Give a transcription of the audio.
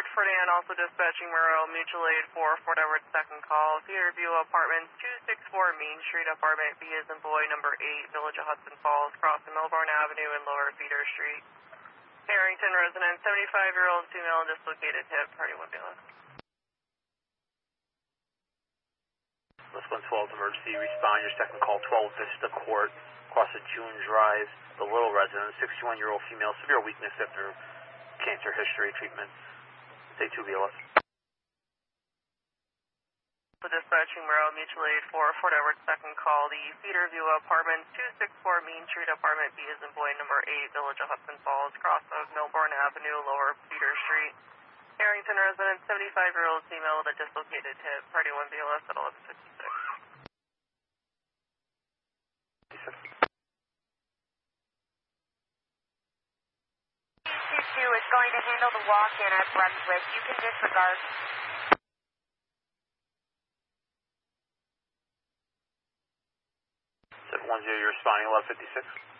Fort Ann, also dispatching Monroe, mutual aid for Fort Edward, second call. Theater View Apartments, 264 Main Street, apartment B as in boy, number 8, Village of Hudson Falls, crossing Melbourne Avenue and Lower Cedar Street. Harrington resident, 75-year-old female, dislocated hip, party ambulance. Let's go 12 emergency, respond your second call, 12 Vista Court, across the June Drive, the Little resident, 61-year-old female, severe weakness after cancer history treatment. Say 2 BLS. Dispatching Monroe, mutual aid for Fort Edward, second call. The Theater View Apartments, 264 Main Street, apartment B as in boy, number 8, Village of Hudson Falls, cross of Melbourne Avenue, Lower Cedar Street. Harrington resident, 75-year-old female with a dislocated hip, party 1 BLS at 11:56. Is going to handle the walk-in at Brunswick. You can disregard. 710, you're responding 11:56.